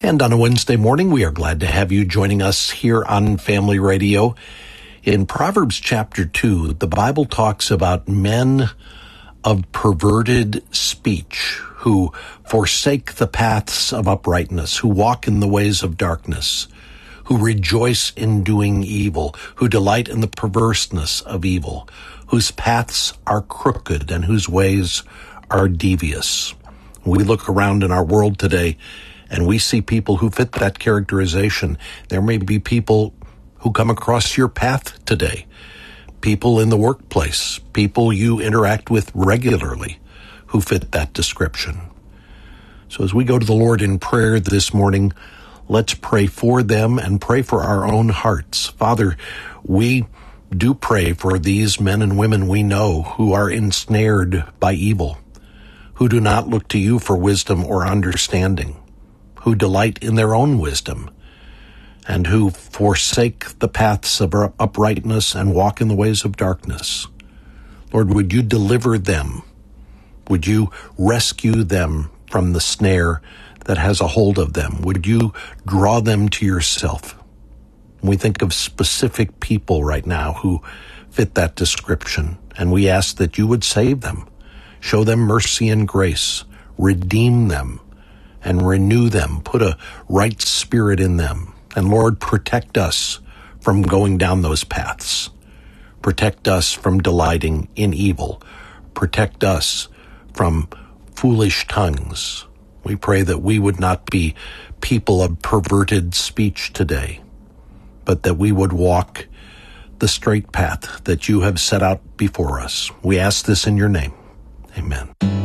And on a Wednesday morning, we are glad to have you joining us here on Family Radio. In Proverbs chapter 2, the Bible talks about men of perverted speech who forsake the paths of uprightness, who walk in the ways of darkness, who rejoice in doing evil, who delight in the perverseness of evil, whose paths are crooked and whose ways are devious. We look around in our world today and we see people who fit that characterization. There may be people who come across your path today, people in the workplace, people you interact with regularly who fit that description. So as we go to the Lord in prayer this morning, let's pray for them and pray for our own hearts. Father, we do pray for these men and women we know who are ensnared by evil, who do not look to you for wisdom or understanding, who delight in their own wisdom, and who forsake the paths of uprightness and walk in the ways of darkness. Lord, would you deliver them? Would you rescue them from the snare that has a hold of them? Would you draw them to yourself? We think of specific people right now who fit that description, and we ask that you would save them, show them mercy and grace, redeem them, and renew them, put a right spirit in them. And Lord, protect us from going down those paths. Protect us from delighting in evil. Protect us from foolish tongues. We pray that we would not be people of perverted speech today, but that we would walk the straight path that you have set out before us. We ask this in your name. Amen.